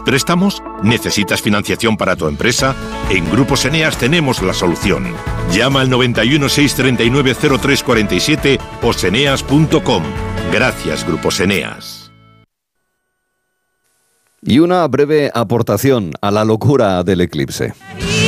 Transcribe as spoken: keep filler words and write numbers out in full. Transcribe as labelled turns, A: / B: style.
A: ¿Préstamos? ¿Necesitas financiación para tu empresa? En Grupos Eneas tenemos la solución. Llama al noventa y uno, seiscientos treinta y nueve, cero tres cuarenta y siete o seneas punto com. Gracias, Grupos Eneas.
B: Y una breve aportación a la locura del eclipse.